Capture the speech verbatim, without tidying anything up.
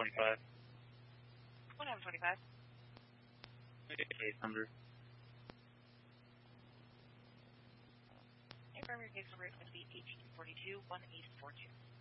twenty-five. one M twenty-five. Case number. Your primary case number is going to be eighteen forty-two, one eight four two.